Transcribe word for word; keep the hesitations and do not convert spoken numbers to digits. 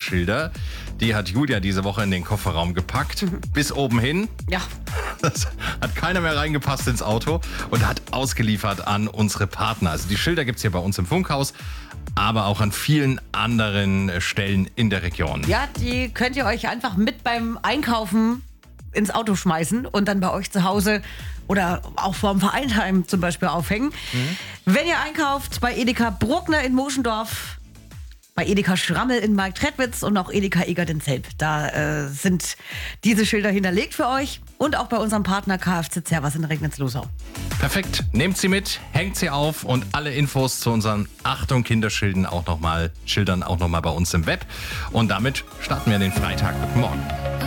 Kinderschilder. Die hat Julia diese Woche in den Kofferraum gepackt. Mhm. Bis oben hin. Ja. Das hat keiner mehr reingepasst ins Auto und hat ausgeliefert an unsere Partner. Also die Schilder gibt es hier bei uns im Funkhaus, aber auch an vielen anderen Stellen in der Region. Ja, die könnt ihr euch einfach mit beim Einkaufen ins Auto schmeißen und dann bei euch zu Hause oder auch vorm Vereinsheim zum Beispiel aufhängen. Mhm. Wenn ihr einkauft bei Edeka Bruckner in Moschendorf, bei Edeka Schrammel in Marktredwitz und auch Edeka Egert in Zelb. Da äh, sind diese Schilder hinterlegt für euch und auch bei unserem Partner K F C Zerwas in Regnitz-Losau. Perfekt. Nehmt sie mit, hängt sie auf und alle Infos zu unseren Achtung Kinderschildern auch noch mal, Schildern auch noch mal bei uns im Web. Und damit starten wir den Freitag. Guten Morgen.